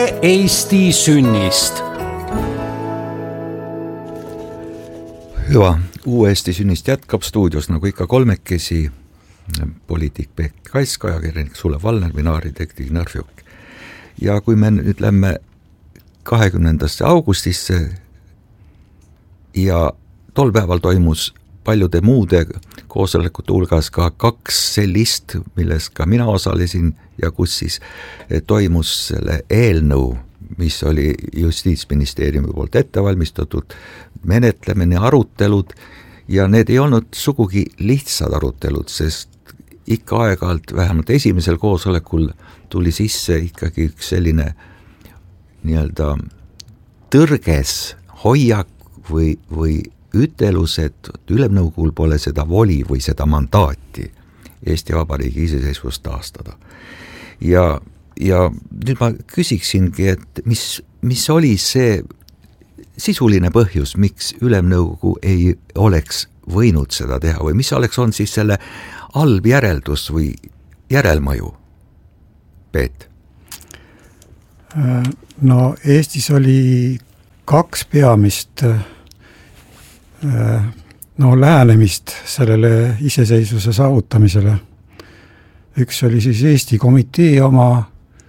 Eesti sünnist. Hüva, Uue Eesti sünnist jätkab stuudios nagu ikka kolmekesi, poliitik Peet Kaisk, ajakirjanik Sulev Valner, mina arhitekti Ignar Fjuk. Ja kui me nüüd lähme 20. augustisse ja tol päeval toimus paljude muude koosolekute hulgas ka 2 sellist, milles ka mina osalesin ja kus siis toimus selle eelnõu, mis oli Justiitsministeeriumi poolt ettevalmistatud, menetlemine, arutelud ja need ei olnud sugugi lihtsad arutelud, sest ikka aeg-ajalt, vähemalt esimesel koosolekul tuli sisse ikkagi üks selline nii-öelda tõrges hoiak või ütelus, et Ülemnõukogul pole seda voli või seda mandaati Eesti Vabariigi iseseisvust taastada. Ja nüüd ma küsiksingi, et mis oli see sisuline põhjus, miks Ülemnõukogu ei oleks võinud seda teha või mis oleks on siis selle halb järeldus või järelmõju? Peet? No Eestis oli 2 peamist lähenemist sellele iseseisvuse saavutamisele. Üks oli siis Eesti komitee oma,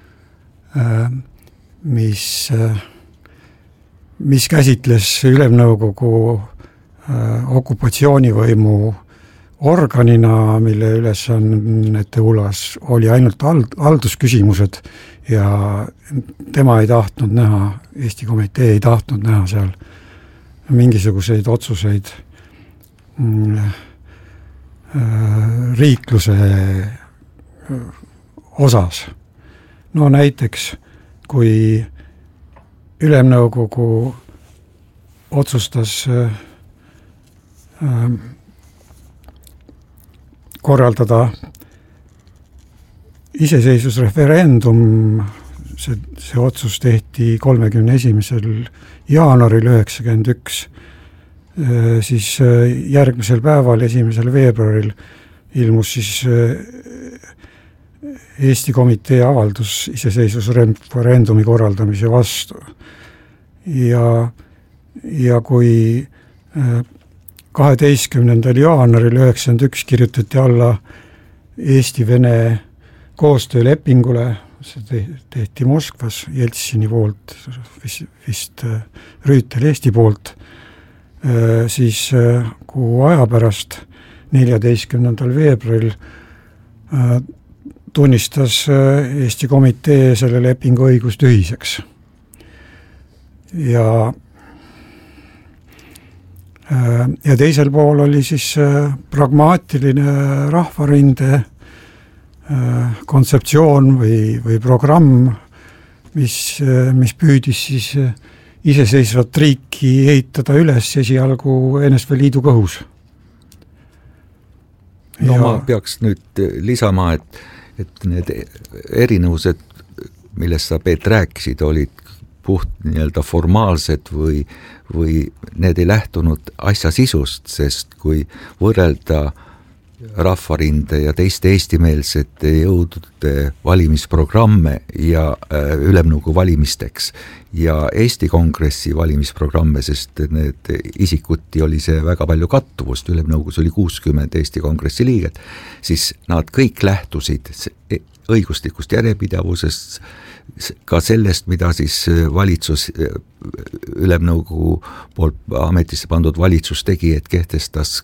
mis käsitles Ülemnõukogu okupatsioonivõimu organina, mille ülesannete hulgas oli ainult haldusküsimused ja tema ei tahtnud näha, Eesti komitee ei tahtnud näha seal mingisuguseid otsuseid riikluse osas. No näiteks, kui Ülemnõukogu otsustas korraldada iseseisvusreferendum, see otsus tehti 31. jaanuaril 1991, siis järgmisel päeval, 1. veebruaril ilmus siis Eesti komitee avaldus iseseisvusreferendumi korraldamise vastu. Ja kui 12. jaanuaril 1991 kirjutati alla Eesti-Vene koostöölepingule, see tehti Moskvas Jeltsini poolt, vist Rüütel Eesti poolt, siis kuu aja pärast, 14. veebruaril tunnistas Eesti komitee selle lepingu õigustühiseks. Ja teisel pool oli siis pragmaatiline rahvarinde kontseptsioon või programm, mis püüdis siis iseseisvat riiki ehitada üles esialgu NSV Liidu kõhus. No ma peaks nüüd lisama, et need erinevused, millest sa, Peet, rääkisid, olid puht nii-öelda formaalsed või need ei lähtunud asja sisust, sest kui võrrelda rahvarinde ja teiste eestimeelsete jõudude valimisprogramme ja Ülemnõukogu valimisteks ja Eesti Kongressi valimisprogramme, sest need isikuti oli see väga palju kattuvust, Ülemnõukogus oli 60 Eesti Kongressi liiget, siis nad kõik lähtusid õiguslikust järjepidevusest, ka sellest, mida siis valitsus, Ülemnõukogu poolt ametisse pandud valitsus tegi, et kehtestas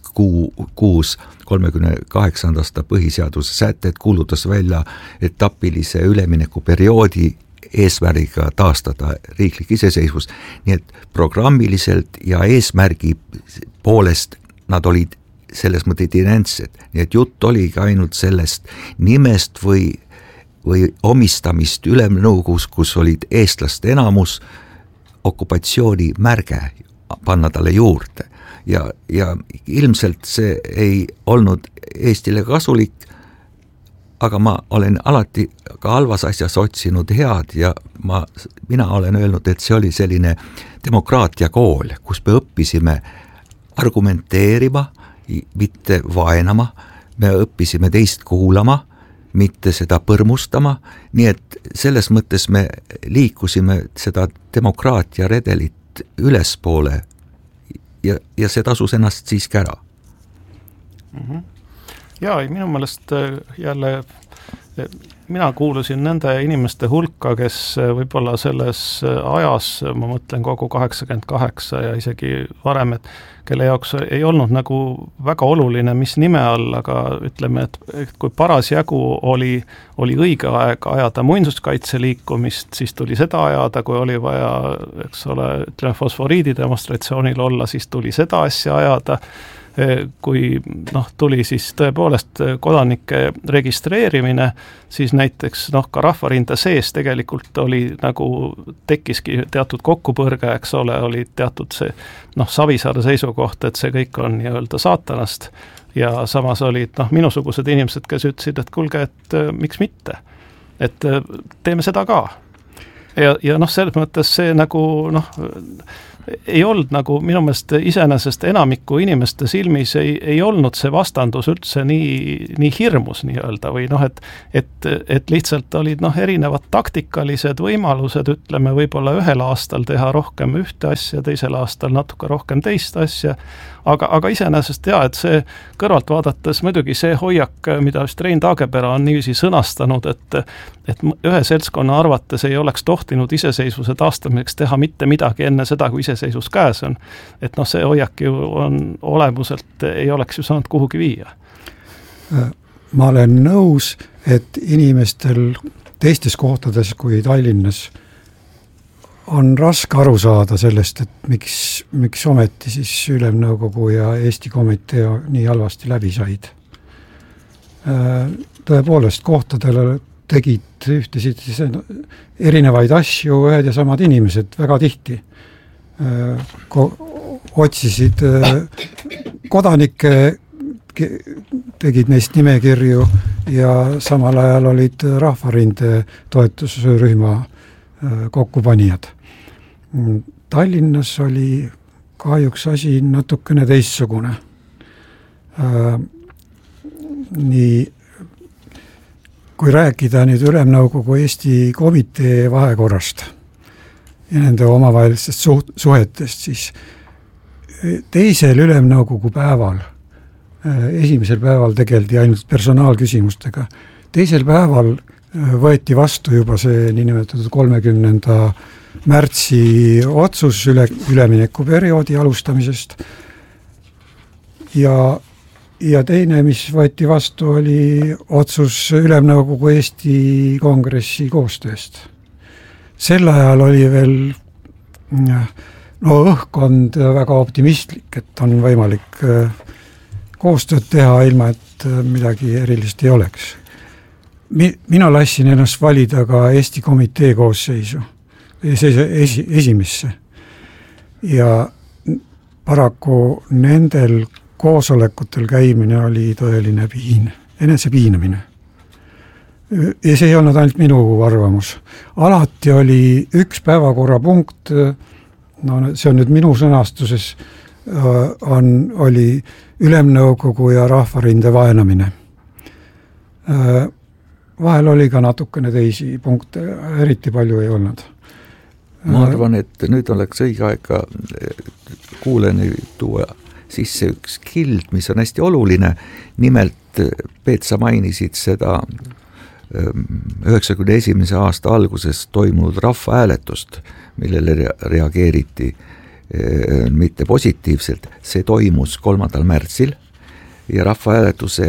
38. aasta põhiseaduse sätted, kuulutas välja etapilise üleminekuperioodi eesmärgiga taastada riiklik iseseisvus, nii et programmiliselt ja eesmärgi poolest nad olid selles mõttes identsed, nii et jutt oligi ainult sellest nimest või omistamist Ülemnõukogus, kus olid eestlaste enamus, okupatsiooni märge panna talle juurde ja ilmselt see ei olnud Eestile kasulik, aga ma olen alati ka halvas asjas otsinud head ja mina olen öelnud, et see oli selline demokraatia kool, kus me õppisime argumenteerima, mitte vaenama, me õppisime teist kuulama, mitte seda põrmustama, nii et selles mõttes me liikusime seda demokraatia redelit ülespoole ja see tasus ennast siiski ära. Jaa, minu meelest jälle mina kuulusin nende inimeste hulka, kes võib-olla selles ajas, ma mõtlen kogu 88 ja isegi varem, et kelle jaoks ei olnud nagu väga oluline, mis nime all, aga ütleme, et kui parasjagu oli õige aeg ajada muinsuskaitseliikumist, siis tuli seda ajada, kui oli vaja, eks ole, ütleme, fosforiidi demonstratsioonil olla, siis tuli seda asja ajada, kui tuli siis tõepoolest kodanike registreerimine, siis näiteks ka Rahvarinde sees tegelikult oli nagu tekkiski teatud kokkupõrge, eks ole, oli teatud see Savisaare seisukoht, et see kõik on nii-öelda saatanast ja samas olid minusugused inimesed, kes ütlesid, et kuulge, et miks mitte, et teeme seda ka. Ja selles mõttes see nagu ei olnud nagu minu meelest iseenesest enamiku inimeste silmis ei olnud see vastandus üldse nii hirmus nii-öelda või et lihtsalt olid erinevad taktikalised võimalused, ütleme võib-olla ühel aastal teha rohkem ühte asja, teisel aastal natuke rohkem teist asja, aga iseenesest et see kõrvalt vaadates muidugi see hoiak, mida vist Rein Taagepera on niiviisi sõnastanud, et ühe seltskonna arvates ei oleks tohtinud iseseisvuse taastamiseks teha mitte midagi enne seda, kui iseseisvus käes on. Et see hoiak ju on olemuselt, ei oleks ju saanud kuhugi viia. Ma olen nõus, et inimestel teistes kohtades kui Tallinnas on raske aru saada sellest, et miks ometi siis Ülemnõukogu ja Eesti komitee nii halvasti läbi said. Tõepoolest, kohtadele tegid ühtesid erinevaid asju ühed ja samad inimesed väga tihti. Otsisid kodanikke, tegid neist nimekirju ja samal ajal olid Rahvarinde toetusrühma kokkupanijad. Tallinnas oli kahjuks asi natukene teistsugune. Nii, kui rääkida nüüd Ülemnõukogu Eesti komitee vahekorrast ja nende omavahelistest suhetest, siis teisel Ülemnõukogu päeval, esimesel päeval tegeldi ainult personaalküsimustega. Teisel päeval võeti vastu juba see niinimetatud 30. märtsi otsus üleminekuperioodi alustamisest ja teine, mis võeti vastu, oli otsus Ülemnõukogu Eesti kongressi koostööst. Sel ajal oli veel õhkkond väga optimistlik, et on võimalik koostööd teha ilma, et midagi erilist ei oleks. Mina lassin ennast valida ka Eesti komitee koosseisu, esimesse. Ja paraku nendel koosolekutel käimine oli tõeline enesepiinamine. Ja see ei olnud ainult minu arvamus. Alati oli üks päevakorrapunkt, see on nüüd minu sõnastuses, oli Ülemnõukogu ja Rahvarinde vaenamine. Vahel oli ka natukene teisi punkte, eriti palju ei olnud. Ma arvan, et nüüd oleks õige aega kuuleni tuua sisse üks kild, mis on hästi oluline. Nimelt, Peet, sa mainisid seda 91. aasta alguses toimunud rahvahääletust, millele reageeriti mitte positiivselt. See toimus 3. märtsil ja rahvahääletuse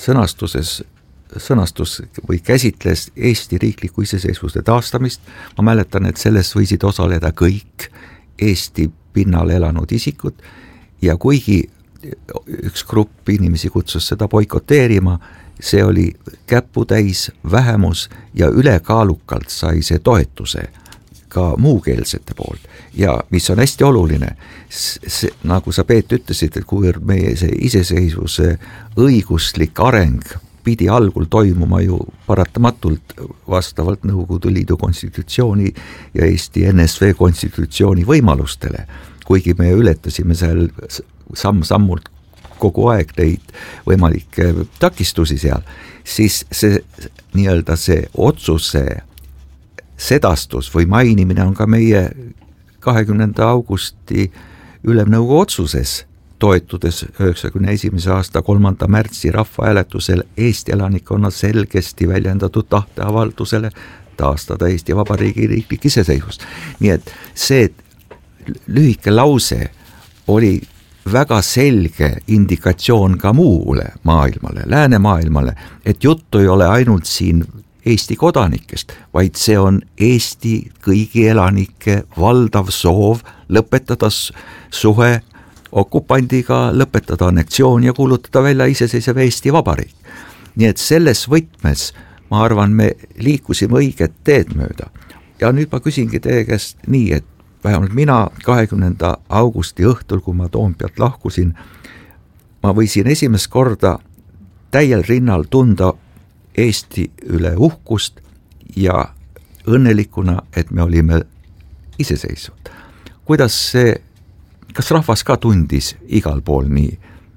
sõnastus või käsitles Eesti riikliku iseseisvuse taastamist. Ma mäletan, et selles võisid osaleda kõik Eesti pinnal elanud isikud ja kuigi üks grupp inimesi kutsus seda boikoteerima, see oli käputäis vähemus ja ülekaalukalt sai see toetuse ka muukeelsete poolt. Ja mis on hästi oluline, nagu sa, Peet, ütlesid, et kuivõrd meie see iseseisvuse õiguslik areng pidi algul toimuma ju paratamatult vastavalt Nõukogude Liidu konstitutsiooni ja Eesti NSV konstitutsiooni võimalustele, kuigi me ületasime seal samm-sammult kogu aeg neid võimalikke takistusi seal, siis see nii-öelda see otsuse sedastus või mainimine on ka meie 20. augusti ülemnõukogu otsuses, toetudes 91. aasta 3. märtsi rahvahääletusel Eesti elanikkonna selgesti väljendatud tahteavaldusele taastada Eesti Vabariigi riiklik iseseisvus. Nii et see lühike lause oli väga selge indikatsioon ka muule maailmale, läänemaailmale, et juttu ei ole ainult siin Eesti kodanikest, vaid see on Eesti kõigi elanike valdav soov lõpetada suhe okupandiga, lõpetada anneksioon ja kuulutada välja iseseisev Eesti Vabariik. Nii et selles võtmes, ma arvan, me liikusime õiget teed mööda. Ja nüüd ma küsingi teie käest nii, et vähemalt mina 20. augusti õhtul, kui ma Toompealt lahkusin, ma võisin esimest korda täiel rinnal tunda Eesti üle uhkust ja õnnelikuna, et me olime iseseisvad. Kuidas see, kas rahvas ka tundis igal pool nii?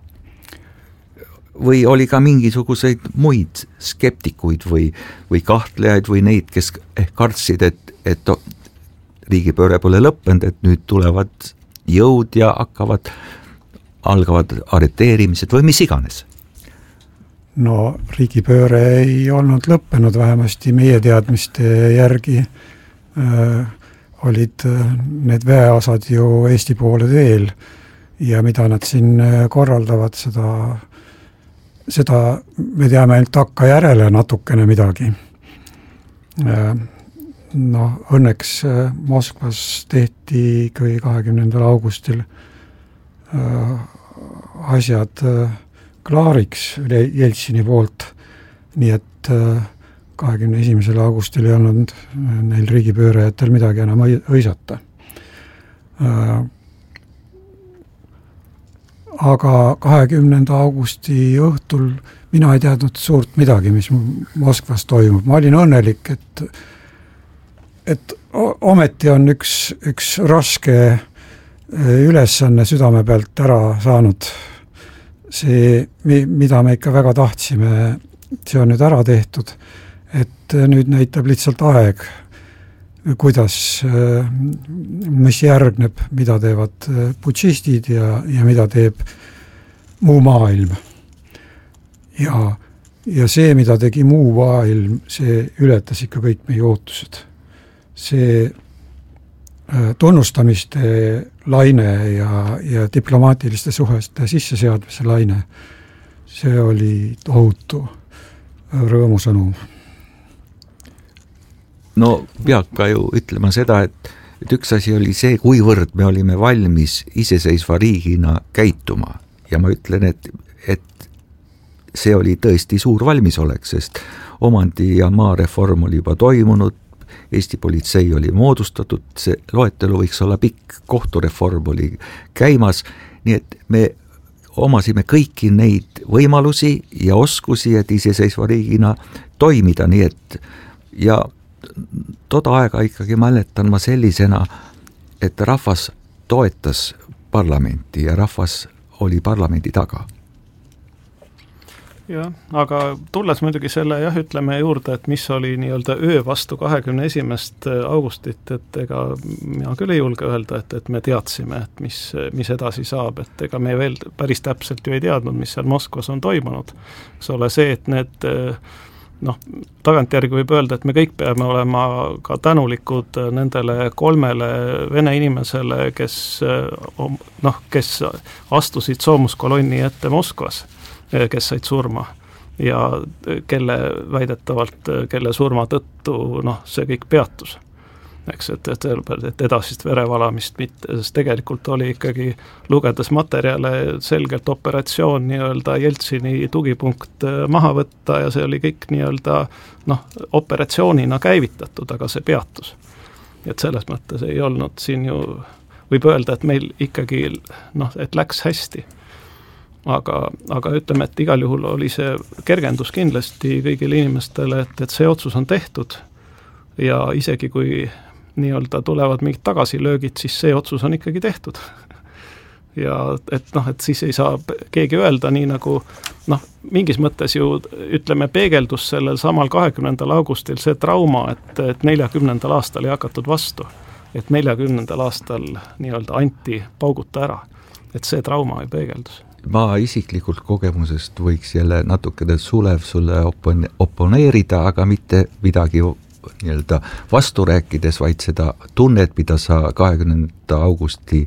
Või oli ka mingisuguseid muid skeptikuid või kahtlejaid või neid, kes kartsid, et riigipööre pole lõppenud, et nüüd tulevad jõud ja algavad arreteerimised või mis iganes? No riigipööre ei olnud lõppenud, vähemasti meie teadmiste järgi olid need väeosad ju Eesti poole teel ja mida nad siin korraldavad, seda me teame ainult takkajärele natukene midagi. Õnneks Moskvas tehti ikkagi 20. augustil asjad klaariks Jeltsini poolt, nii et 21. augustil ei olnud neil riigipöörajatel midagi enam õisata. Aga 20. augusti õhtul mina ei teadnud suurt midagi, mis Moskvas toimub. Ma olin õnnelik, et ometi on üks raske ülesanne südame pealt ära saanud. See, mida me ikka väga tahtsime, see on nüüd ära tehtud, et nüüd näitab lihtsalt aeg, kuidas, mis järgneb, mida teevad putšistid ja mida teeb muu maailm. Ja see, mida tegi muu maailm, see ületas ikka kõik meie ootused. See tunnustamiste laine ja diplomaatiliste suheste sisseseadmise laine, see oli tohutu rõõmusõnum. No peab ka ju ütlema seda, et üks asi oli see, kuivõrd me olime valmis iseseisva riigina käituma ja ma ütlen, et see oli tõesti suur valmisolek, sest omandi- ja maareform oli juba toimunud, Eesti politsei oli moodustatud, see loetelu võiks olla pikk, kohtureform oli käimas, nii et me omasime kõiki neid võimalusi ja oskusi, et iseseisva riigina toimida, nii et ja toda aega ikkagi mäletan ma sellisena, et rahvas toetas parlamenti ja rahvas oli parlamendi taga. Jah, aga tulles muidugi selle ütleme juurde, et mis oli nii-öelda öö vastu 21. augustit, et ega mina küll ei julge öelda, et me teadsime, et mis edasi saab, et ega me veel päris täpselt ju ei teadnud, mis seal Moskvas on toimunud. Eks ole see, et need tagantjärgi võib öelda, et me kõik peame olema ka tänulikud nendele 3 vene inimesele, kes astusid soomuskolonni ette Moskvas, kes said surma ja kelle väidetavalt, kelle surma tõttu see kõik peatus. Eks, et edasist verevalamist mitte, sest tegelikult oli ikkagi lugedes materjale selgelt operatsioon nii-öelda Jeltsini tugipunkt maha võtta ja see oli kõik nii-öelda operatsioonina käivitatud, aga see peatus. Et selles mõttes ei olnud siin ju, võib öelda, et meil ikkagi et läks hästi. Aga ütleme, et igal juhul oli see kergendus kindlasti kõigile inimestele, et see otsus on tehtud ja isegi kui nii-öelda tulevad mingid tagasilöögid, siis see otsus on ikkagi tehtud. ja et siis ei saa keegi öelda, nii nagu mingis mõttes ju ütleme peegeldus sellel samal 20. augustil see trauma, et 40. aastal ei hakatud vastu, et 40. aastal nii-öelda anti pauguta ära, et see trauma ei peegeldus. Ma isiklikult kogemusest võiks jälle natukene Sulev sulle oponeerida, aga mitte midagi nii-öelda vastu rääkides, vaid seda tunnet, mida sa 20. augusti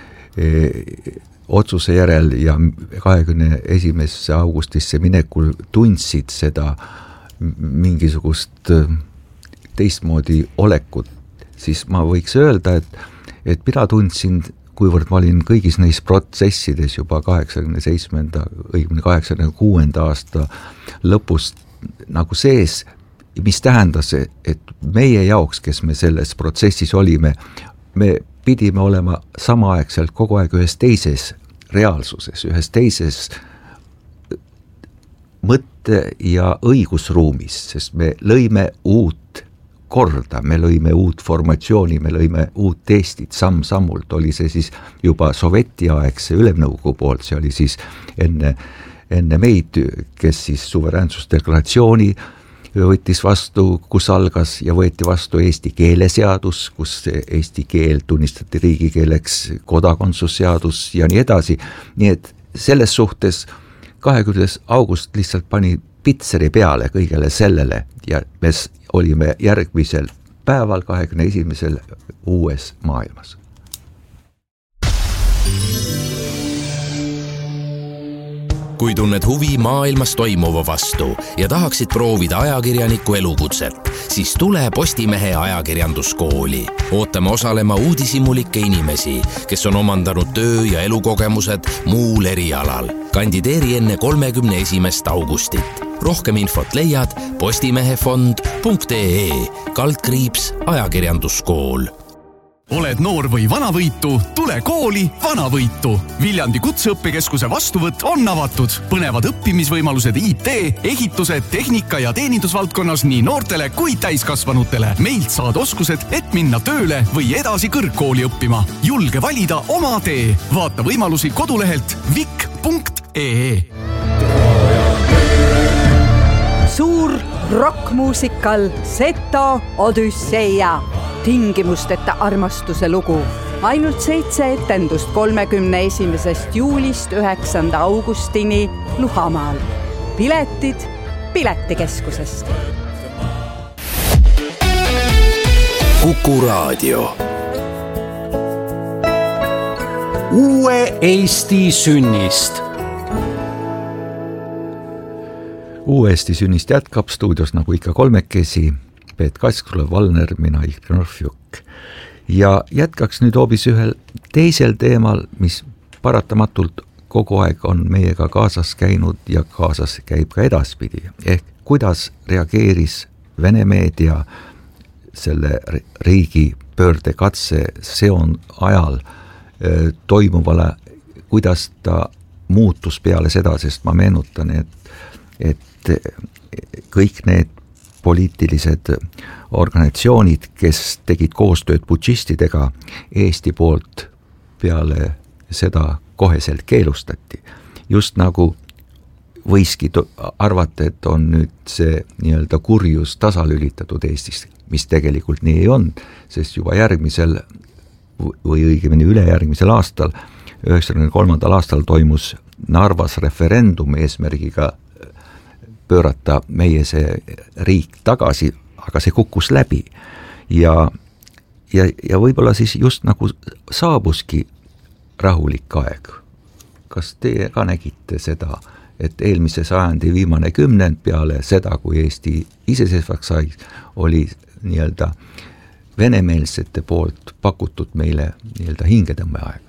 otsuse järel ja 21. augustisse minekul tundsid seda mingisugust teistmoodi olekut, siis ma võiks öelda, et mina tundsin, kuivõrd ma olin kõigis neis protsessides juba 87. õigemini 86. aasta lõpust nagu sees, mis tähendas, et meie jaoks, kes me selles protsessis olime, me pidime olema samaaegselt kogu aeg ühes teises reaalsuses, ühes teises mõtte- ja õigusruumis, sest me lõime uut korda, me lõime uut formatsiooni, me lõime uut Eestit samm-sammult, oli see siis juba sovjetiaegse Ülemnõukogu poolt, see oli siis enne meid, kes siis suveräänsusdeklaratsiooni võttis vastu, kus algas ja võeti vastu eesti keeleseadus, kus eesti keel tunnistati riigikeeleks, kodakondsusseadus ja nii edasi. Nii et selles suhtes 20. august lihtsalt pani pitseri peale kõigele sellele ja me olime järgmisel päeval 21. uues maailmas. Kui tunned huvi maailmas toimuva vastu ja tahaksid proovida ajakirjaniku elukutset, siis tule Postimehe ajakirjanduskooli. Ootame osalema uudishimulikke inimesi, kes on omandanud töö- ja elukogemused muul erialal. Kandideeri enne 31. augustit. Rohkem infot leiad postimehefond.ee/ajakirjanduskool. Oled noor või vanavõitu, tule kooli Vanavõitu. Viljandi Kutseõppekeskuse vastuvõtt on avatud. Põnevad õppimisvõimalused IT, ehituse, tehnika ja teenindusvaldkonnas nii noortele kui täiskasvanutele. Meilt saad oskused, et minna tööle või edasi kõrgkooli õppima. Julge valida oma tee. Vaata võimalusi kodulehelt vik.ee. Suur rockmuusikal Seto Odüsseia. Tingimusteta armastuse lugu. Ainult 7 etendust 31. juulist 9. augustini Luhamaal. Piletid Piletikeskusest. Kuku Raadio. Uue Eesti sünnist. Uue Eesti sünnist jätkab stuudios nagu ikka kolmekesi. Peet Kaskula, Valner, mina Ilk Norfjuk. Ja jätkaks nüüd hoopis ühel teisel teemal, mis paratamatult kogu aeg on meiega kaasas käinud ja kaasas käib ka edaspidi. Ehk kuidas reageeris Vene meedia selle riigi pöördekatse seon ajal toimuvale, kuidas ta muutus peale seda, sest ma meenutan, et kõik need poliitilised organisatsioonid, kes tegid koostööd putšistidega, Eesti poolt peale seda koheselt keelustati. Just nagu võiski arvata, et on nüüd see nii-öelda kurjus tasalülitatud Eestis, mis tegelikult nii ei on, sest juba järgmisel või õigemini ülejärgmisel aastal, 1993. aastal toimus Narvas referendum eesmärgiga pöörata meie see riik tagasi, aga see kukkus läbi. Ja võib-olla siis just nagu saabuski rahulik aeg. Kas teie ka nägite seda, et eelmise sajandi viimane kümnend peale seda, kui Eesti iseseisvaks sai, oli nii-öelda venemeelsete poolt pakutud meile nii-öelda hingetõmmeaega?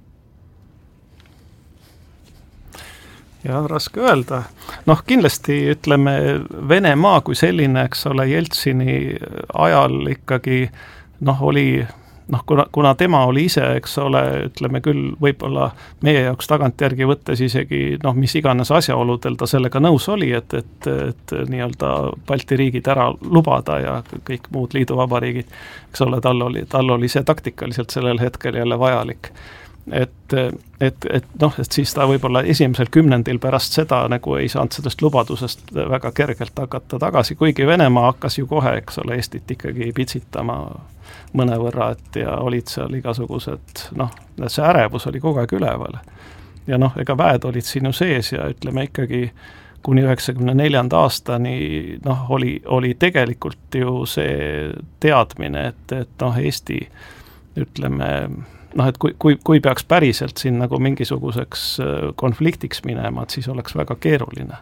Ja raske öelda. Kindlasti ütleme Venemaa kui selline, eks ole, Jeltsini ajal ikkagi oli, kuna tema oli ise, eks ole, ütleme küll võib-olla meie jaoks tagantjärgi võttes isegi, mis iganes asjaoludel ta sellega nõus oli, et nii-öelda Balti riigid ära lubada ja kõik muud liiduvabariigid, eks ole, tal oli see taktikaliselt sellel hetkel jälle vajalik. et siis ta võib-olla esimesel 10 pärast seda nagu ei saanud sellest lubadusest väga kergelt hakata tagasi, kuigi Venemaa hakkas ju kohe, eks ole, Eestit ikkagi pitsitama mõnevõrra, et ja olid seal igasugused, see ärevus oli kogu aeg üleval. Ja ega väed olid siin ju sees ja ütleme ikkagi kuni 94. aastani oli tegelikult ju see teadmine, et Eesti ütleme, et kui peaks päriselt siin nagu mingisuguseks konfliktiks minema, et siis oleks väga keeruline.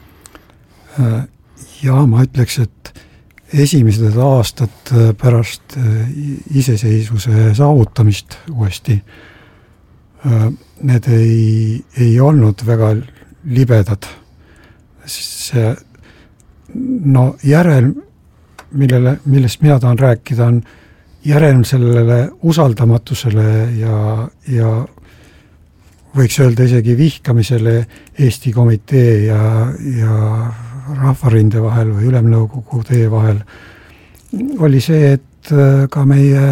Ja ma ütleks, et esimesed aastad pärast iseseisvuse saavutamist uuesti, need ei olnud väga libedad. See järel, millest mina tahan rääkida, on järelm sellele usaldamatusele ja võiks öelda isegi vihkamisele Eesti komitee ja Rahvarinde vahel või Ülemnõukogu tee vahel oli see, et ka meie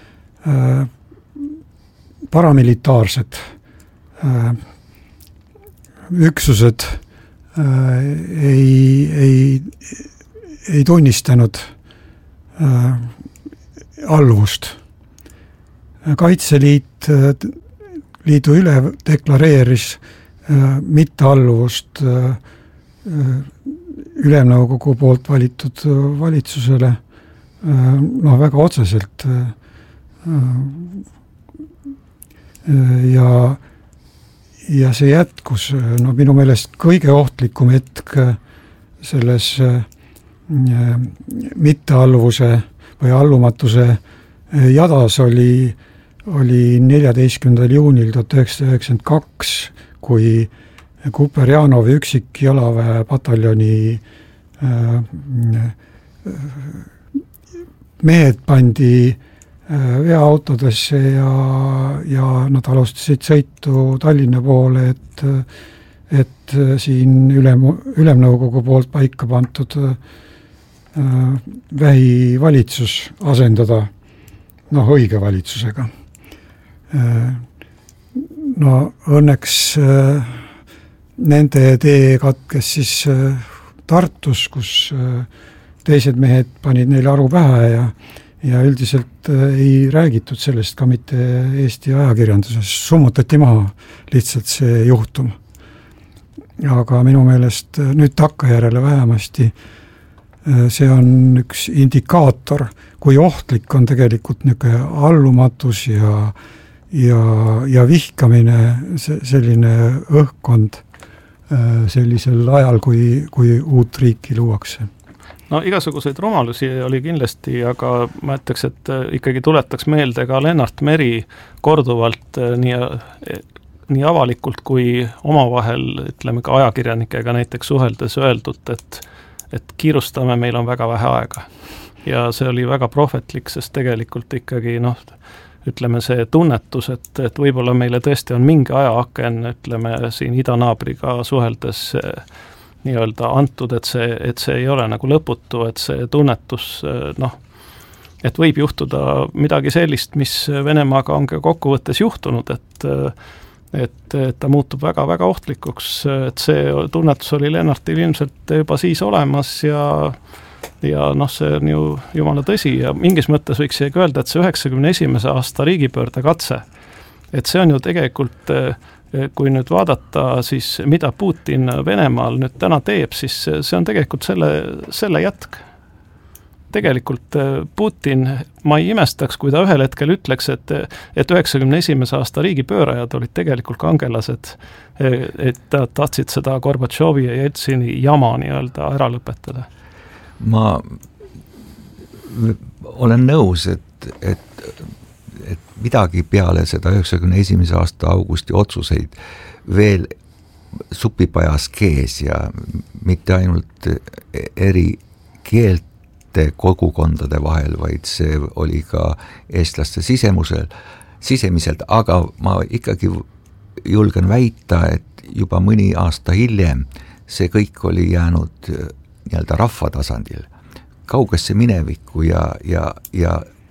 paramilitaarsed üksused ei tunnistanud alluvust. Kaitseliidu üle deklareeris mittealluvust Ülemnõukogu poolt valitud valitsusele väga otseselt ja see jätkus minu meelest kõige ohtlikum hetk selles mittealluvuse või allumatuse jadas oli 14. juunil 1992, kui Kuperjanovi üksik jalaväe pataljoni mehed pandi veaautodesse ja nad alustasid sõitu Tallinna poole, et siin Ülemnõukogu poolt paika pantud vähivalitsus asendada õige valitsusega. Õnneks nende tee katkes siis Tartus, kus teised mehed panid neile aru pähe ja üldiselt ei räägitud sellest ka mitte Eesti ajakirjanduses, summutati maha lihtsalt see juhtum. Aga minu meelest nüüd takkajärele vähemasti see on üks indikaator, kui ohtlik on tegelikult niisugune allumatus ja vihkamine, selline õhkkond sellisel ajal, kui uut riiki luuakse. Igasuguseid rumalusi oli kindlasti, aga ma ütleks, et ikkagi tuletaks meelde ka Lennart Meri korduvalt nii avalikult kui omavahel, ütleme ka ajakirjanikega näiteks suheldes öeldud, et kiirustame, meil on väga vähe aega. Ja see oli väga prohvetlik, sest tegelikult ikkagi ütleme see tunnetus, et võib-olla meile tõesti on mingi ajaaken, ütleme siin idanaabriga suheldes nii-öelda antud, et see ei ole nagu lõputu, et see tunnetus, et võib juhtuda midagi sellist, mis Venemaaga on ka kokkuvõttes juhtunud, et ta muutub väga-väga ohtlikuks, et see tunnetus oli Lennartil ilmselt juba siis olemas ja see on ju jumala tõsi ja mingis mõttes võiks isegi öelda, et see 91. aasta riigipöörde katse, et see on ju tegelikult, kui nüüd vaadata siis, mida Putin Venemaal nüüd täna teeb, siis see on tegelikult selle jätk. Tegelikult Putin, ma ei imestaks, kui ta ühel hetkel ütleks, et 91. aasta riigipöörajad olid tegelikult kangelased, et tahtsid seda Gorbatšovi ja Jeltsini jama nii-öelda ära lõpetada. Ma olen nõus, et midagi peale seda 91. aasta augusti otsuseid veel supipajas kees ja mitte ainult eri keelte kogukondade vahel, vaid see oli ka eestlaste sisemiselt, aga ma ikkagi julgen väita, et juba mõni aasta hiljem see kõik oli jäänud nii-öelda rahva tasandil kaugesse minevikku ja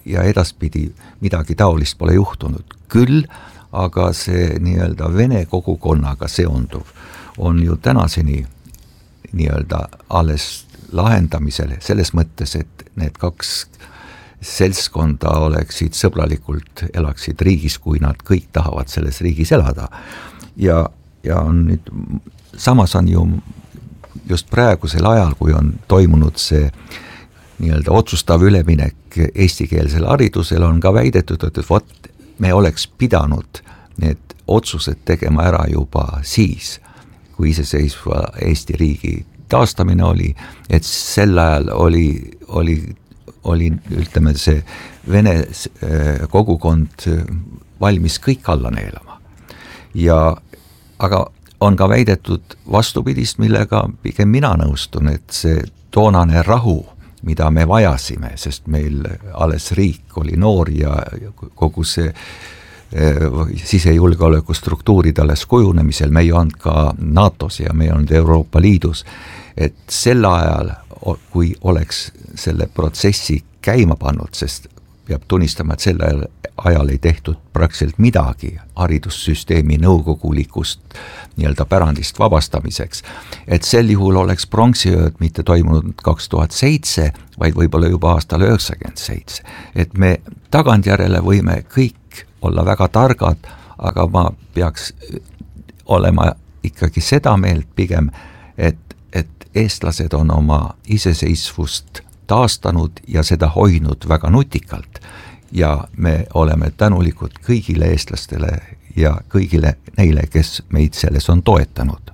ja edaspidi midagi taolist pole juhtunud. Küll aga see nii-öelda vene kogukonnaga seonduv on ju tänaseni nii-öelda alles lahendamisel selles mõttes, et need kaks seltskonda oleksid sõbralikult, elaksid riigis, kui nad kõik tahavad selles riigis elada. Ja on nüüd, samas on ju just praegusel ajal, kui on toimunud see nii-öelda otsustav üleminek eestikeelsele haridusele, on ka väidetud, et vot me oleks pidanud need otsused tegema ära juba siis, kui iseseisva Eesti riigi taastamine oli, et sel ajal oli ütleme see vene kogukond valmis kõik alla neelama. Aga on ka väidetud vastupidist, millega pigem mina nõustun, et see toonane rahu, mida me vajasime, sest meil alles riik oli noor ja kogu see sisejulgeoleku struktuurid alles kujunemisel, me ei olnud ka NATO-s ja me ei olnud Euroopa Liidus, et sel ajal, kui oleks selle protsessi käima pannud, sest peab tunnistama, et sel ajal ei tehtud praktiliselt midagi haridussüsteemi nõukogulikust nii-öelda pärandist vabastamiseks, et sel juhul oleks pronksiööd mitte toimunud 2007, vaid võib-olla juba aastal 1997. Et me tagantjärele võime kõik olla väga targad, aga ma peaks olema ikkagi seda meelt pigem, et eestlased on oma iseseisvust taastanud ja seda hoidnud väga nutikalt. Ja me oleme tänulikud kõigile eestlastele ja kõigile neile, kes meid selles on toetanud.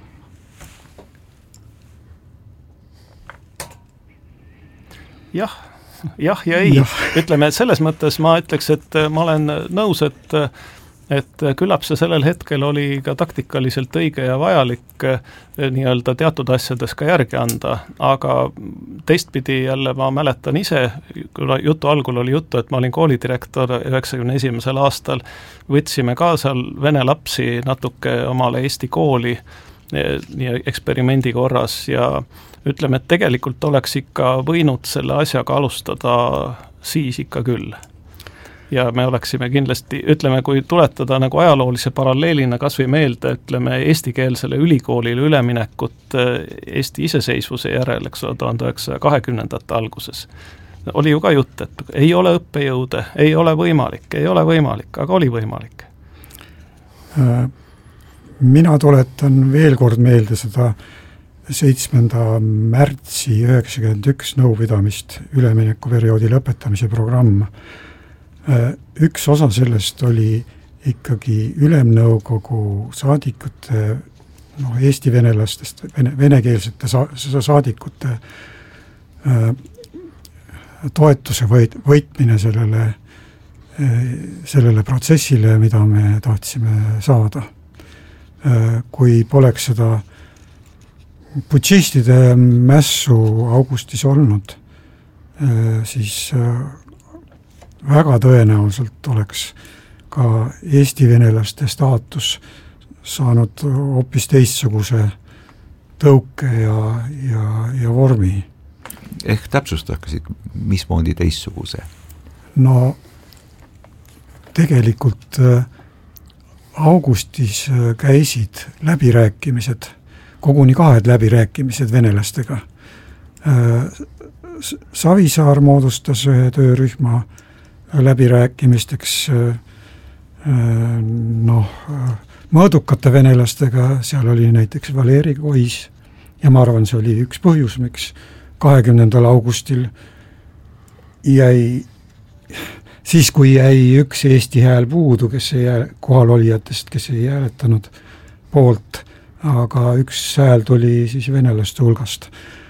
Jah ja ei. Ütleme, selles mõttes ma ütleks, et ma olen nõus, et küllap see sellel hetkel oli ka taktikaliselt õige ja vajalik nii-öelda teatud asjades ka järgi anda, aga teistpidi jälle ma mäletan ise, kui jutu algul oli juttu, et ma olin koolidirektor 91. aastal, võtsime ka seal vene lapsi natuke omale Eesti kooli nii eksperimendi korras ja ütleme, et tegelikult oleks ikka võinud selle asjaga alustada siis ikka küll. Ja me oleksime kindlasti, ütleme, kui tuletada nagu ajaloolise paralleelina kas või meelde, ütleme, eestikeelsele ülikoolile üleminekut Eesti iseseisvuse järel, eks 1920. alguses. Oli ju ka jutt, et ei ole õppejõude, ei ole võimalik, aga oli võimalik. Mina tuletan veel kord meelde seda 7. märtsi 91 nõupidamist üleminekuperioodi lõpetamise programm. Üks osa sellest oli ikkagi ülemnõukogu saadikute, eesti venelastest, venekeelsete saadikute toetuse võitmine sellele protsessile, mida me tahtsime saada. Kui poleks seda putšistide mässu augustis olnud, siis väga tõenäoliselt oleks ka eesti venelaste staatus saanud hoopis teistsuguse tõuke ja vormi. Ehk täpsustaksid, mismoodi teistsuguse? No tegelikult augustis käisid läbirääkimised, koguni 2 läbirääkimised venelastega. Savisaar moodustas ühe töörühma läbirääkimisteks mõõdukate venelastega, seal oli näiteks Valeri Kois ja ma arvan, see oli üks põhjus, miks 20. augustil siis kui jäi üks Eesti hääl puudu, kes ei kohalolijatest, kes ei hääletanud poolt, aga üks hääl tuli siis venelaste hulgast.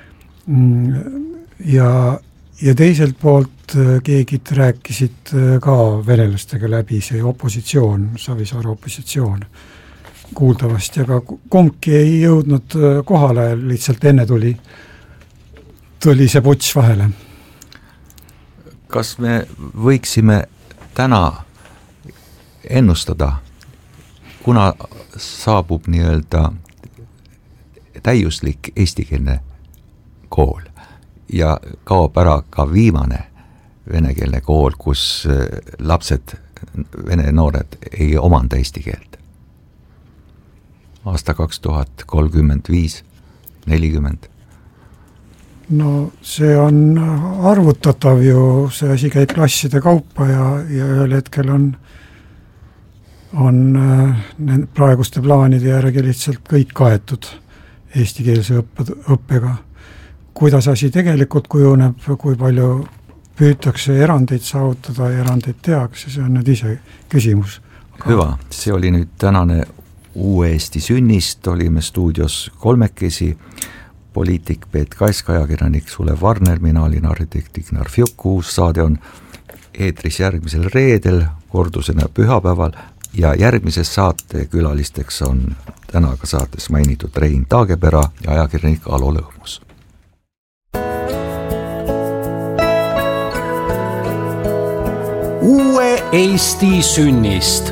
Ja teiselt poolt keegid rääkisid ka venelastega läbi, see opositsioon, Savisaare opositsioon kuuldavasti, aga kumbki ei jõudnud kohale, lihtsalt enne tuli see putš vahele. Kas me võiksime täna ennustada, kuna saabub nii-öelda täiuslik eestikeelne kool ja kaob ära ka viimane venekeelne kool, kus lapsed, vene noored ei omanda eesti keelt. Aasta 2035, 40. No see on arvutatav ju, see asi käib klasside kaupa ja ühel hetkel on praeguste plaanide järgi lihtsalt kõik kaetud eestikeelse õppega. Kuidas asi tegelikult kujuneb, kui palju püütakse erandeid saavutada ja erandeid tehakse, see on nüüd ise küsimus. Hüva, see oli nüüd tänane Uue Eesti sünnist, olime stuudios kolmekesi, poliitik Peet Kaisk, ajakirjanik Sulev Varner, mina olin arhitekt Ignar Fjuk, uus saade on eetris järgmisel reedel, kordusena pühapäeval ja järgmises saate külalisteks on täna ka saates mainitud Rein Taagepera ja ajakirjanik Alo Lõhmus. Uue Eesti sünnist.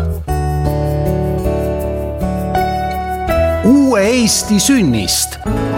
Uue Eesti sünnist